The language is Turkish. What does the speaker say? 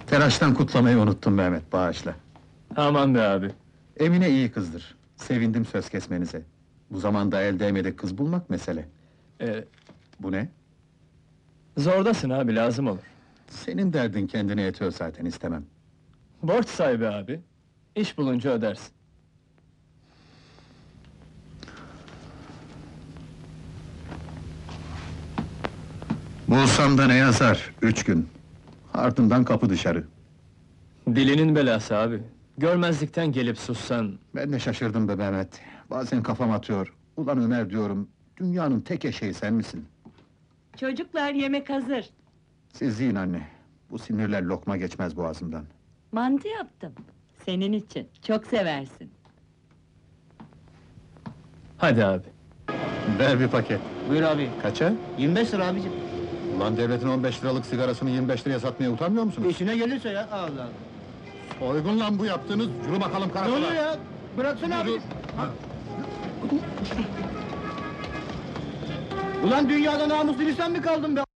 Telaştan kutlamayı unuttum Mehmet, bağışla. Aman be abi. Emine iyi kızdır. Sevindim söz kesmenize. Bu zamanda el değmedi kız bulmak mesele. Bu ne? Zordasın abi, lazım olur. Senin derdin kendine yetiyor zaten, istemem. Borç sahibi abi. İş bulunca ödersin. Bulsam da ne yazar? 3 gün. Ardından kapı dışarı. Dilinin belası abi. Görmezlikten gelip sussan... Ben de şaşırdım be Mehmet. Bazen kafam atıyor. Ulan Ömer diyorum, dünyanın tek eşeği sen misin? Çocuklar, yemek hazır. Siz yiyin anne. Bu sinirler lokma geçmez boğazımdan. Mantı yaptım. Senin için, çok seversin. Hadi abi. Ver bir paket. Buyur abi. Kaça? 25 lira abicim. Ulan devletin 15 liralık sigarasını 25 liraya satmaya utanmıyor musunuz? İşine gelirse ya, Allah Allah. Soygun lan bu yaptığınız, yürü bakalım Ne karakola! oluyor ya? Bıraksana abi. Yürü. Ulan dünyada namuslu bir sen mi kaldın be?